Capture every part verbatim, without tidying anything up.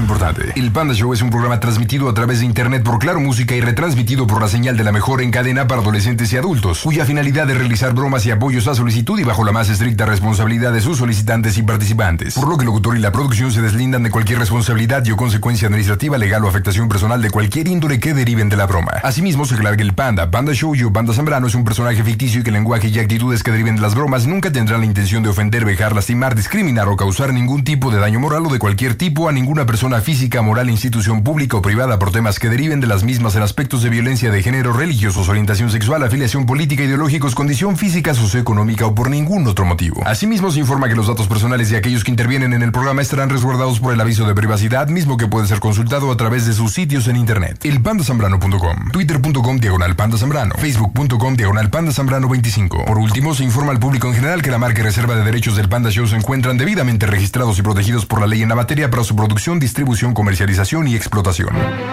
importante. El Panda Show es un programa transmitido a través de internet por Claro Música y retransmitido por la señal de la mejor en cadena para adolescentes y adultos, cuya finalidad es realizar bromas y apoyos a solicitud y bajo la más estricta responsabilidad de sus solicitantes y participantes, por lo que el locutor y la producción se deslindan de cualquier responsabilidad y o consecuencia administrativa, legal o afectación personal de cualquier índole que deriven de la broma. Asimismo, se aclara que el Panda, Panda Show y o Panda Zambrano es un personaje ficticio y que el lenguaje y actitudes que deriven de las bromas nunca tendrán la intención de ofender, vejar, lastimar, discriminar o causar ningún tipo de daño moral o de cualquier tipo a ninguna persona física, moral, institución pública o privada por temas que deriven de las mismas en aspectos de violencia de género, religiosos, orientación sexual, afiliación política, ideológicos, condición física, socioeconómica o por ningún otro motivo. Asimismo, se informa que los datos personales de aquellos que intervienen en el programa estarán resguardados por el aviso de privacidad, mismo que puede ser consultado a través de sus sitios en internet. el panda zambrano punto com, twitter punto com diagonal panda zambrano, facebook punto com diagonal panda zambrano veinticinco. Por último, se informa al público en general que la marca y reserva de derechos del Panda Show se encuentran debidamente registrados y protegidos por la ley en la materia para su producción, distribución, comercialización y explotación.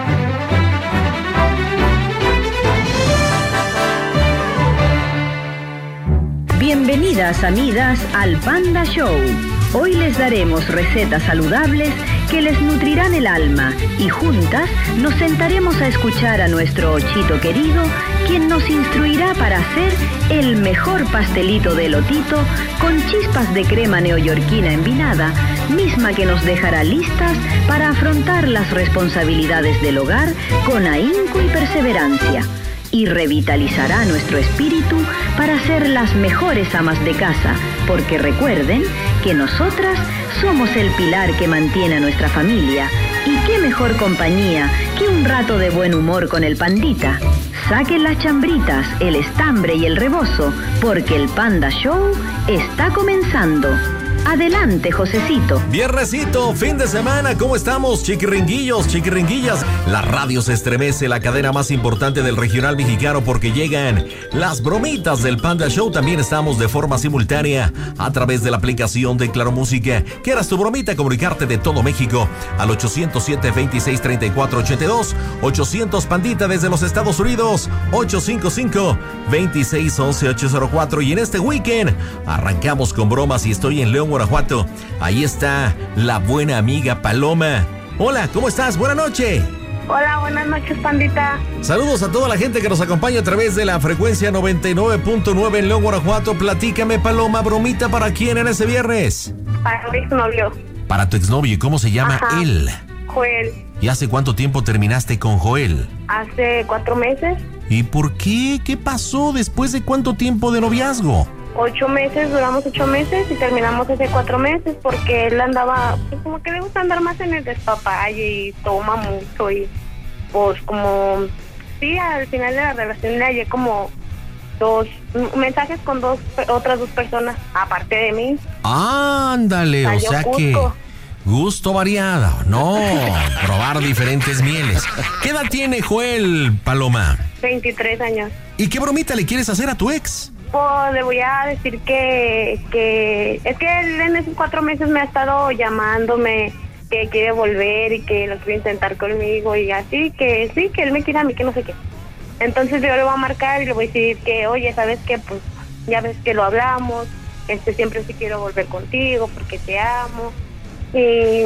Bienvenidas amigas al Panda Show. Hoy les daremos recetas saludables que les nutrirán el alma y juntas nos sentaremos a escuchar a nuestro Ochito querido, quien nos instruirá para hacer el mejor pastelito de elotito con chispas de crema neoyorquina envinada, misma que nos dejará listas para afrontar las responsabilidades del hogar con ahínco y perseverancia. Y revitalizará nuestro espíritu para ser las mejores amas de casa, porque recuerden que nosotras somos el pilar que mantiene a nuestra familia. Y qué mejor compañía que un rato de buen humor con el pandita. Saquen las chambritas, el estambre y el rebozo, porque el Panda Show está comenzando. Adelante, Josecito. Viernesito, fin de semana, ¿cómo estamos, chiquiringuillos, chiquiringuillas? La radio se estremece, la cadena más importante del regional mexicano, porque llegan las bromitas del Panda Show. También estamos de forma simultánea a través de la aplicación de Claro Música. ¿Quieras tu bromita? Comunicarte de todo México al ochocientos siete, veintiséis, treinta y cuatro ochenta y dos, ochocientos Pandita desde los Estados Unidos, ochocientos cincuenta y cinco, veintiséis, once, ochocientos cuatro. Y en este weekend arrancamos con bromas y estoy en León, Guanajuato. Ahí está la buena amiga Paloma. Hola, ¿cómo estás? Buenas noches. Hola, buenas noches, Pandita. Saludos a toda la gente que nos acompaña a través de la frecuencia noventa y nueve punto nueve en León, Guanajuato. Platícame, Paloma, bromita para quién en ese viernes. Para mi exnovio. Para tu exnovio, ¿y cómo se llama Ajá. él? Joel. ¿Y hace cuánto tiempo terminaste con Joel? Hace cuatro meses. ¿Y por qué? ¿Qué pasó después de cuánto tiempo de noviazgo? Ocho meses, duramos ocho meses y terminamos hace cuatro meses porque él andaba, pues como que le gusta andar más en el despapalle y toma mucho y pues como, sí, al final de la relación le hallé como dos mensajes con dos otras dos personas, aparte de mí. Ándale, o sea que gusto variado, no, probar diferentes mieles. ¿Qué edad tiene Joel, Paloma? veintitrés años. ¿Y qué bromita le quieres hacer a tu ex? Pues le voy a decir que, que es que él en esos cuatro meses me ha estado llamándome que quiere volver y que lo quiere intentar conmigo y así, que sí, que él me quiere a mí, que no sé qué. Entonces yo le voy a marcar y le voy a decir que, oye, ¿sabes qué? Pues ya ves que lo hablamos, este siempre sí quiero volver contigo porque te amo y,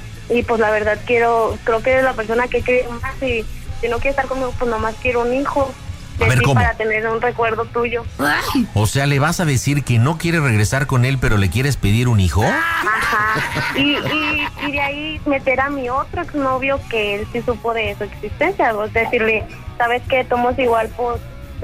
y pues la verdad quiero, creo que eres la persona que quiero más y si no quieres estar conmigo, pues nomás quiero un hijo. A ver, ¿cómo? Para tener un recuerdo tuyo. O sea, ¿le vas a decir que no quieres regresar con él, pero le quieres pedir un hijo? Ajá. Y, y, y de ahí meter a mi otro exnovio que él sí supo de su existencia. Vos decirle, ¿sabes qué? Tomos igual, pues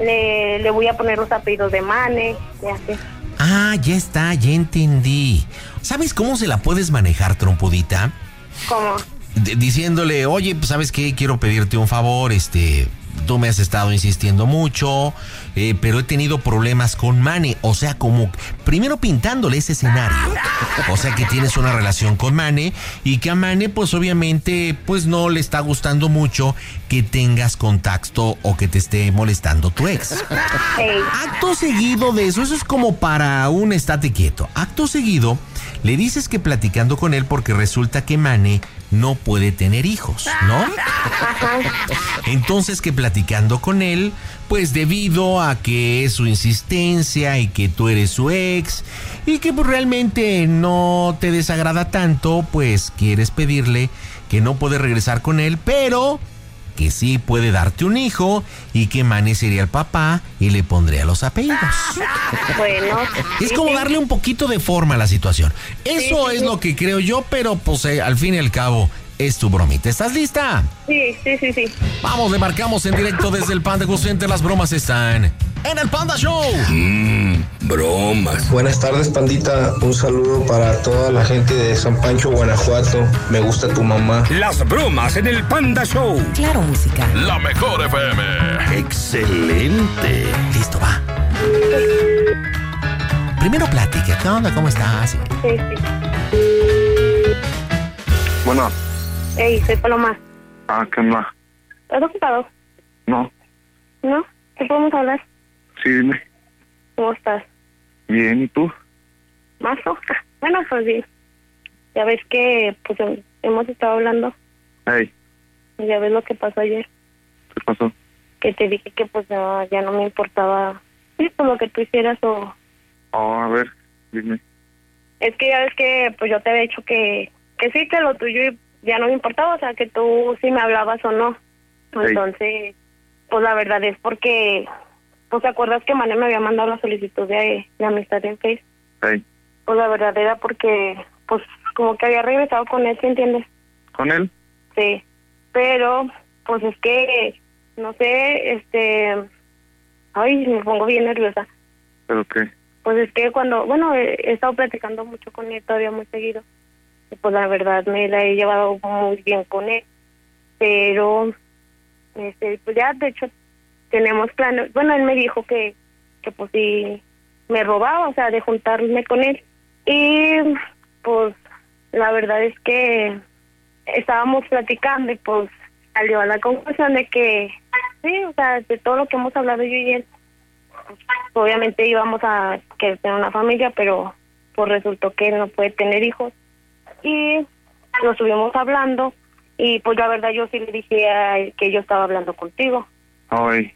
le, le voy a poner los apellidos de Mane y así. Ah, ya está, ya entendí. ¿Sabes cómo se la puedes manejar, trompudita? ¿Cómo? D- diciéndole, oye, pues, ¿sabes qué? Quiero pedirte un favor, este... Tú me has estado insistiendo mucho, eh, pero he tenido problemas con Mane. O sea, como primero pintándole ese escenario. O sea, que tienes una relación con Mane y que a Mane, pues obviamente, pues no le está gustando mucho que tengas contacto o que te esté molestando tu ex. Hey. Acto seguido de eso, eso es como para un estate quieto. Acto seguido, le dices que platicando con él porque resulta que Mane no puede tener hijos, ¿no? Ajá. Entonces que platicando con él, pues debido a que es su insistencia y que tú eres su ex y que pues realmente no te desagrada tanto, pues quieres pedirle que no puede regresar con él, pero que sí puede darte un hijo y que Manny sería el papá y le pondría los apellidos. Bueno. Es sí, como sí. darle un poquito de forma a la situación. Eso Sí, sí, es sí. lo que creo yo, pero pues eh, al fin y al cabo es tu bromita. ¿Estás lista? Sí, sí, sí, sí. Vamos, le marcamos en directo desde el Panda Go Center. Las bromas están en el Panda Show. Mmm, bromas. Buenas tardes, pandita. Un saludo para toda la gente de San Pancho, Guanajuato. Me gusta tu mamá. Las bromas en el Panda Show. Claro, música. La mejor F M. Excelente. Listo, va. Primero platique. ¿Qué onda? ¿Cómo estás? Sí, sí. Bueno, Ey, soy Paloma. ah, ¿qué onda? ¿Estás ocupado? No, ¿No? ¿Qué podemos hablar? sí, dime. ¿Cómo estás? Bien, ¿y tú? ¿Mazo? Bueno, pues sí. Ya ves que, pues, hem- hemos estado hablando. Hey, Y ya ves lo que pasó ayer. ¿qué pasó? Que te dije que, pues, ya, ya no me importaba, sí, pues, lo que tú hicieras o... Oh, a ver, dime. Es que ya ves que, pues, yo te había dicho que, que sí, que lo tuyo ya no me importaba, o sea, que tú sí me hablabas o no. Entonces, pues, la verdad es porque, pues, ¿te acuerdas que Mané me había mandado la solicitud de, de amistad en Face? Hey, Pues, la verdad era porque, pues, como que había regresado con él, ¿sí entiendes? ¿con él? Sí, pero, pues, es que, no sé, este... Ay, me pongo bien nerviosa. ¿Pero qué? Pues es que cuando, bueno, he, he estado platicando mucho con él todavía muy seguido. Y pues la verdad me la he llevado muy bien con él. Pero, este, pues ya de hecho tenemos planes. Bueno, él me dijo que, que pues si me robaba, o sea, de juntarme con él. Y pues la verdad es que estábamos platicando y pues salió a la conclusión de que, sí, o sea, de todo lo que hemos hablado yo y él, obviamente íbamos a querer tener una familia, pero pues resultó que él no puede tener hijos. Y lo estuvimos hablando y pues la verdad yo sí le dije a él que yo estaba hablando contigo. Ay,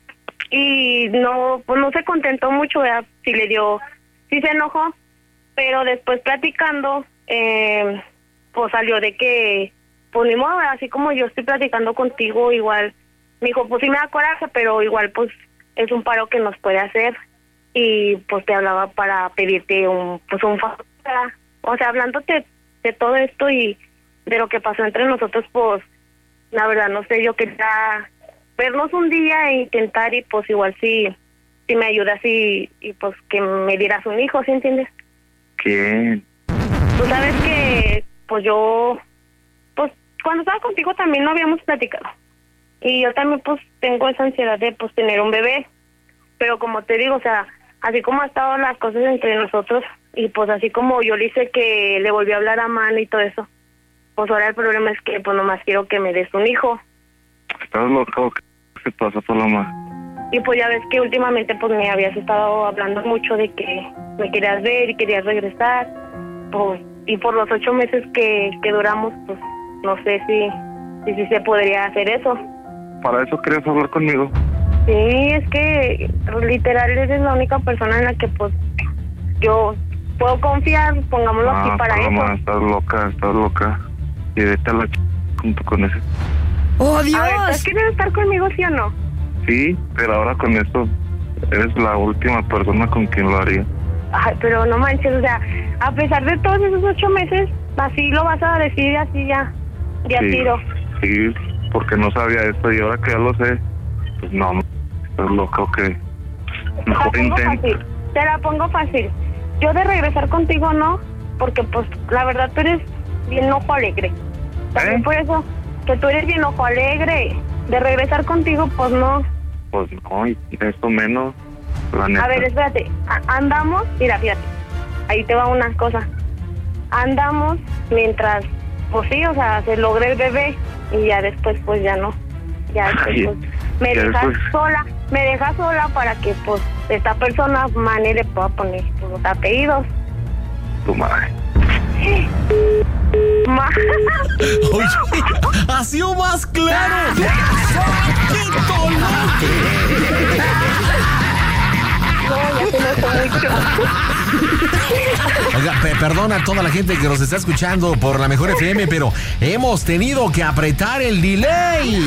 Y no, pues no se contentó mucho, ¿verdad? Sí le dio, sí se enojó, pero después platicando, eh, pues salió de que, pues ni modo, así como yo estoy platicando contigo, igual, me dijo, pues sí me da coraje, pero igual pues es un paro que nos puede hacer. Y pues te hablaba para pedirte un, pues un favor, ¿verdad? O sea, hablándote de todo esto y de lo que pasó entre nosotros, pues la verdad no sé, yo quería vernos un día e intentar y pues igual si, si me ayudas y, y pues que me dieras un hijo, ¿sí entiendes? ¿quién? Tú sabes que pues yo, pues cuando estaba contigo también no habíamos platicado. Y yo también pues tengo esa ansiedad de pues tener un bebé. Pero como te digo, o sea, así como han estado las cosas entre nosotros y pues así como yo le hice que le volví a hablar a Mano y todo eso, pues ahora el problema es que pues nomás quiero que me des un hijo. ¿Estás loca o qué? ¿Qué pasa, Paloma? Y pues ya ves que últimamente pues me habías estado hablando mucho de que me querías ver y querías regresar. Pues, y por los ocho meses que, que duramos, pues no sé si, si, si se podría hacer eso. ¿Para eso querías hablar conmigo? Sí, es que literal eres la única persona en la que pues yo puedo confiar, pongámoslo Ah, así para Paloma, eso. estás loca, estás loca. Y vete a la ch... junto con ese. ¡Oh, A ver, ¿tú Dios! quieres estar conmigo, sí o no? Sí, pero ahora con esto eres la última persona con quien lo haría. Ay, pero no manches, o sea, a pesar de todos esos ocho meses, así lo vas a decir así ya, ya Sí, tiro. sí, porque no sabía esto y ahora que ya lo sé, pues no, estás loca o qué. Te la Mejor pongo intenta. fácil, te la pongo fácil. Yo de regresar contigo no, porque pues la verdad tú eres bien ojo alegre. También ¿Eh? por eso, que tú eres bien ojo alegre. De regresar contigo, pues no. Pues no, y esto menos, la neta. A ver, espérate, a- andamos, mira, fíjate, ahí te va una cosa. Andamos mientras, pues sí, o sea, se logre el bebé y ya después pues ya no. Ya después, Ay, pues, me ya dejas después. sola, me dejas sola para que pues esta persona, Mane, le pueda poner pues, los apellidos. Tu madre. Ma- Oye, ¡Nació más claro! ¡Saquito, No, ya se me fue mucho. Oiga, pe- perdona a toda la gente que nos está escuchando por la Mejor F M, pero hemos tenido que apretar el delay.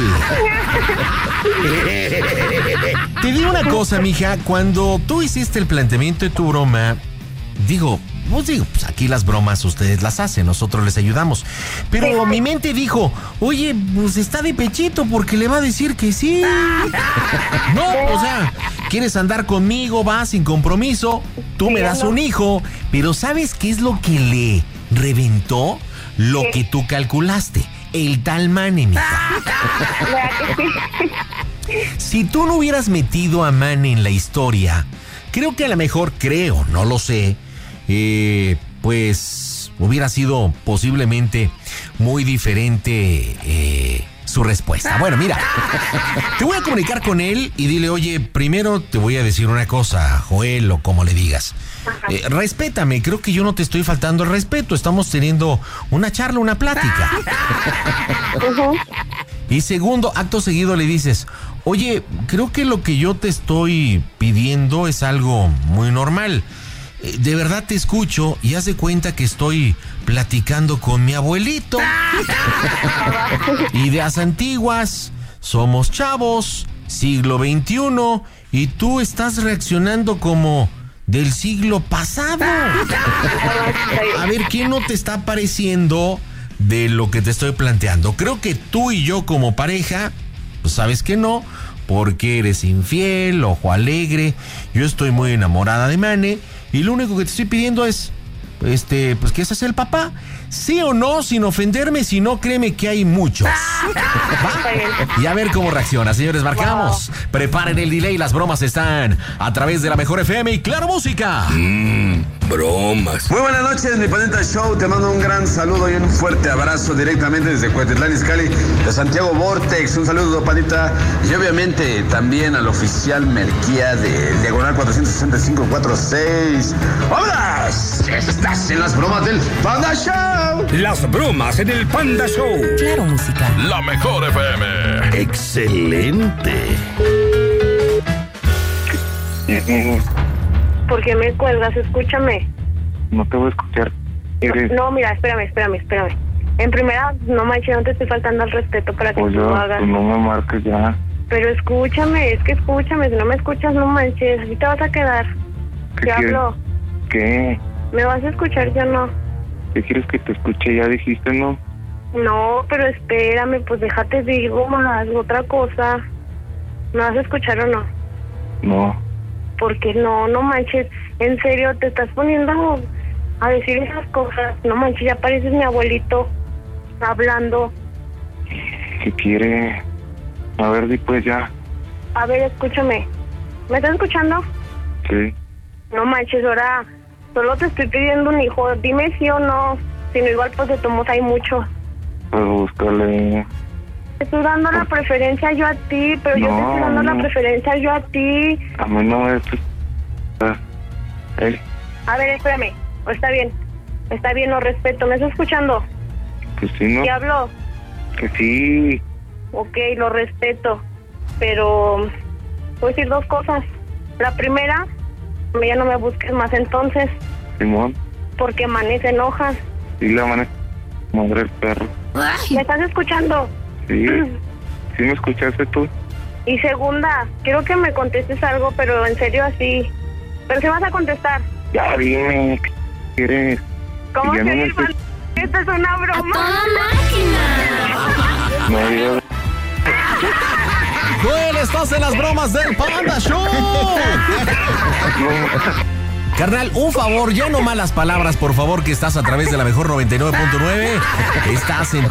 Te digo una cosa, mija, cuando tú hiciste el planteamiento de tu broma, digo, pues digo, pues aquí las bromas ustedes las hacen, nosotros les ayudamos. Pero mi mente dijo, oye, pues está de pechito porque le va a decir que sí. No, o sea, quieres andar conmigo, vas sin compromiso, tú me das un hijo, pero ¿sabes qué es lo que le reventó? Lo que tú calculaste, el tal Mane, mija. Si tú no hubieras metido a Mane en la historia, creo que a lo mejor, creo, no lo sé, eh, pues hubiera sido posiblemente muy diferente eh, su respuesta. Bueno, mira, te voy a comunicar con él y dile, oye, primero te voy a decir una cosa, Joel, o como le digas. Eh, respétame, creo que yo no te estoy faltando el respeto, estamos teniendo una charla, una plática. Uh-huh. Y segundo, acto seguido le dices, oye, creo que lo que yo te estoy pidiendo es algo muy normal. De verdad te escucho y haz de cuenta que estoy platicando con mi abuelito. Ideas antiguas, somos chavos, siglo veintiuno, y tú estás reaccionando como del siglo pasado. A ver, ¿qué no te está pareciendo de lo que te estoy planteando? Creo que tú y yo como pareja, pues sabes que no, porque eres infiel, ojo alegre, yo estoy muy enamorada de Mane, y lo único que te estoy pidiendo es, este, pues que seas el papá, sí o no, sin ofenderme, si no, créeme que hay muchos. ¿Va? Y a ver cómo reacciona, señores, marcamos. Wow. Preparen el delay, las bromas están a través de la Mejor F M y Claro Música. Mmm, bromas. Muy buenas noches, mi Panda Show, te mando un gran saludo y un fuerte abrazo directamente desde Cuautitlán Izcalli, de Santiago Vortex, un saludo, Pandita, y obviamente también al oficial Merquía de Diagonal cuatrocientos sesenta y cinco cuarenta y seis. ¡Vámonos! Estás en las bromas del Panda Show. Las bromas en el Panda Show. Claro Música. La Mejor F M. Excelente. ¿Por qué me cuelgas? Escúchame. No te voy a escuchar. Eres... No, mira, espérame, espérame, espérame. En primera, no manches, no te estoy faltando al respeto para que pues tú yo, lo hagas. Pues no me marques ya. Pero escúchame, es que escúchame, si no me escuchas, no manches, así te vas a quedar. ¿Qué ¿Te quieres? hablo? ¿Qué? ¿Me vas a escuchar ya no? ¿Qué quieres que te escuche? Ya dijiste, ¿no? No, pero espérame, pues déjate digo más, otra cosa. ¿Me vas a escuchar o no? No. ¿Por qué no? No manches, en serio, te estás poniendo a decir esas cosas. No manches, ya pareces mi abuelito hablando. ¿Qué quiere? A ver, di pues ya. A ver, escúchame. ¿Me estás escuchando? Sí. No manches, ahora solo te estoy pidiendo un hijo. Dime sí o no. Si no, igual pues de tomos hay mucho. Pues búscale. Te estoy dando la preferencia yo a ti, pero no, yo te estoy dando no. la preferencia yo a ti. A mí no me... Ah, ¿eh? A ver, espérame. Está bien. Está bien, lo respeto. ¿Me estás escuchando? Pues sí, ¿no? ¿Qué habló? Que sí. Ok, lo respeto. Pero voy a decir dos cosas. La primera, ya no me busques más entonces. Simón. Porque Mane se enoja. Sí, la Mane. Madre del perro. ¿Me estás escuchando? Sí. ¿Sí me escuchaste tú? Y segunda, quiero que me contestes algo, pero en serio así. ¿Pero si vas a contestar? Ya dime, ¿qué quieres? ¿Cómo ya que no me ir, estoy... Esta es una broma. ¡A toda máquina! No digas... Joel, estás en las bromas del Panda Show. No. Carnal, un favor, ya no malas palabras, por favor, que estás a través de la Mejor noventa y nueve punto nueve. Estás en